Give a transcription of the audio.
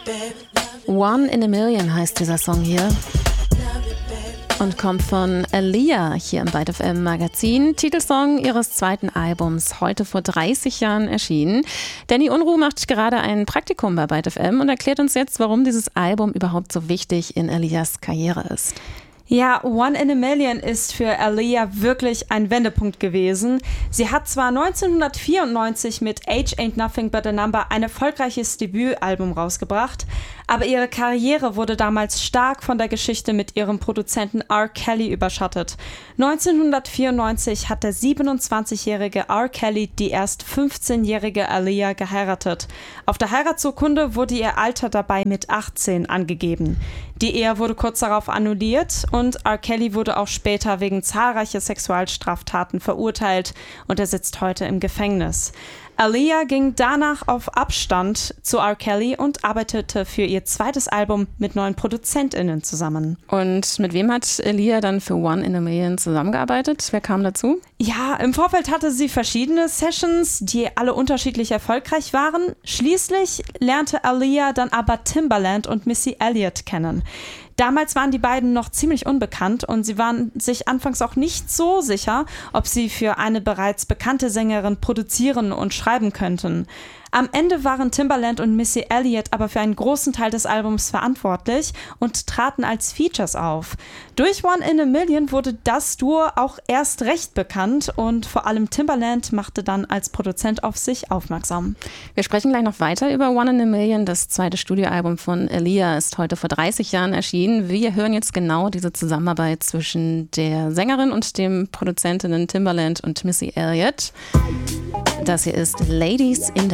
One in a Million heißt dieser Song hier und kommt von Aaliyah hier im Byte FM Magazin. Titelsong ihres zweiten Albums, heute vor 30 Jahren erschienen. Danny Unruh macht gerade ein Praktikum bei Byte FM und erklärt uns jetzt, warum dieses Album überhaupt so wichtig in Aaliyahs Karriere ist. Ja, One in a Million ist für Aaliyah wirklich ein Wendepunkt gewesen. Sie hat zwar 1994 mit Age Ain't Nothing But a Number ein erfolgreiches Debütalbum rausgebracht, aber ihre Karriere wurde damals stark von der Geschichte mit ihrem Produzenten R. Kelly überschattet. 1994 hat der 27-jährige R. Kelly die erst 15-jährige Aaliyah geheiratet. Auf der Heiratsurkunde wurde ihr Alter dabei mit 18 angegeben. Die Ehe wurde kurz darauf annulliert und R. Kelly wurde auch später wegen zahlreicher Sexualstraftaten verurteilt und er sitzt heute im Gefängnis. Aaliyah ging danach auf Abstand zu R. Kelly und arbeitete für ihr zweites Album mit neuen ProduzentInnen zusammen. Und mit wem hat Aaliyah dann für One in a Million zusammengearbeitet? Wer kam dazu? Ja, im Vorfeld hatte sie verschiedene Sessions, die alle unterschiedlich erfolgreich waren. Schließlich lernte Aaliyah dann aber Timbaland und Missy Elliott kennen. Damals waren die beiden noch ziemlich unbekannt und sie waren sich anfangs auch nicht so sicher, ob sie für eine bereits bekannte Sängerin produzieren und schreiben könnten. Am Ende waren Timbaland und Missy Elliott aber für einen großen Teil des Albums verantwortlich und traten als Features auf. Durch One in a Million wurde das Duo auch erst recht bekannt und vor allem Timbaland machte dann als Produzent auf sich aufmerksam. Wir sprechen gleich noch weiter über One in a Million. Das zweite Studioalbum von Aaliyah ist heute vor 30 Jahren erschienen. Wir hören jetzt genau diese Zusammenarbeit zwischen der Sängerin und dem Produzentinnen Timbaland und Missy Elliott. Das hier ist Ladies in